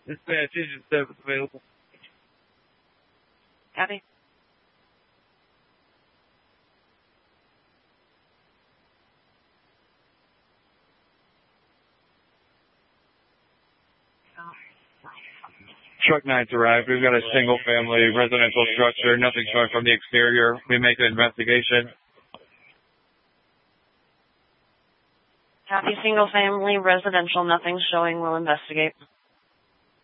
Dispatch, agent service available. Copy. Truck 9's arrived. We've got a single-family residential structure. Nothing showing from the exterior. We make an investigation. Copy. Single family residential. Nothing showing. We'll investigate.